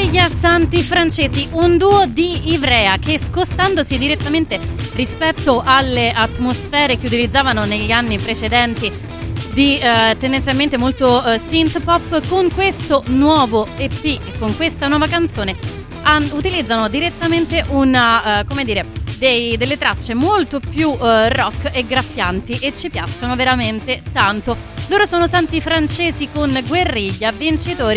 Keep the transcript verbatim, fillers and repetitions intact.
Guerriglia Santi Francesi, un duo di Ivrea che, scostandosi direttamente rispetto alle atmosfere che utilizzavano negli anni precedenti di eh, tendenzialmente molto eh, synth pop, con questo nuovo E P e con questa nuova canzone an- utilizzano direttamente una, eh, come dire, dei, delle tracce molto più eh, rock e graffianti, e ci piacciono veramente tanto. Loro sono Santi Francesi con Guerriglia, vincitori